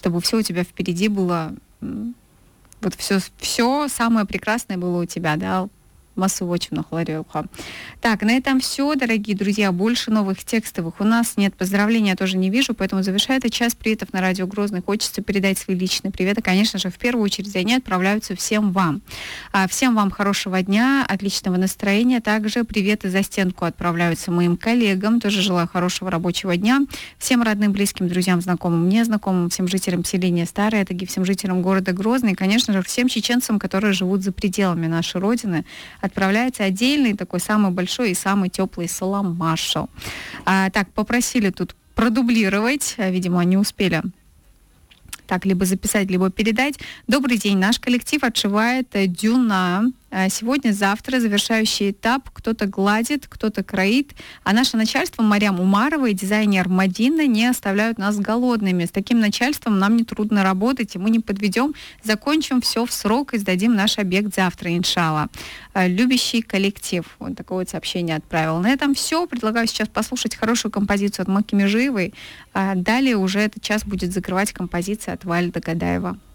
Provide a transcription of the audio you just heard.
чтобы все у тебя впереди было, вот все самое прекрасное было у тебя, да, массовочно хлорелха. Так, на этом все, дорогие друзья. Больше новых текстовых у нас нет. Поздравления я тоже не вижу, поэтому завершая этот час приветов на радио Грозный. Хочется передать свои личные приветы. Конечно же, в первую очередь они отправляются всем вам. Всем вам хорошего дня, отличного настроения. Также приветы за стенку отправляются моим коллегам. Тоже желаю хорошего рабочего дня. Всем родным, близким, друзьям, знакомым, незнакомым, всем жителям селения Старое, таки всем жителям города Грозный. И, конечно же, всем чеченцам, которые живут за пределами нашей Родины, отправляется отдельный такой самый большой и самый теплый салам маршал. Так, попросили тут продублировать, видимо, не успели так либо записать, либо передать. Добрый день, наш коллектив отшивает дюна. Сегодня-завтра завершающий этап. Кто-то гладит, кто-то кроит. А наше начальство, Марьям Умарова и дизайнер Мадина, не оставляют нас голодными. С таким начальством нам не трудно работать, и мы не подведем. Закончим все в срок и сдадим наш объект завтра, иншалла. Любящий коллектив. Вот такое вот сообщение отправил. На этом все. Предлагаю сейчас послушать хорошую композицию от Маки Межиевой. Далее уже этот час будет закрывать композиция от Вали Догадаева.